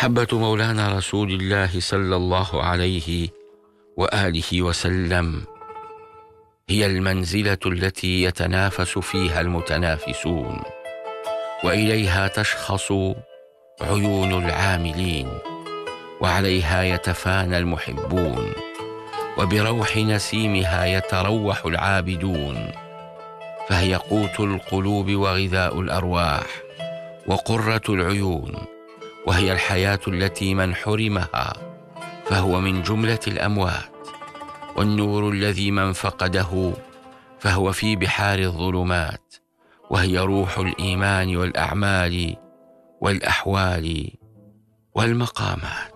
محبة مولانا رسول الله صلى الله عليه وآله وسلم هي المنزلة التي يتنافس فيها المتنافسون، وإليها تشخص عيون العاملين، وعليها يتفانى المحبون، وبروح نسيمها يتروح العابدون، فهي قوت القلوب وغذاء الأرواح وقرة العيون، وهي الحياة التي من حرمها فهو من جملة الأموات، والنور الذي من فقده فهو في بحار الظلمات، وهي روح الإيمان والأعمال والأحوال والمقامات.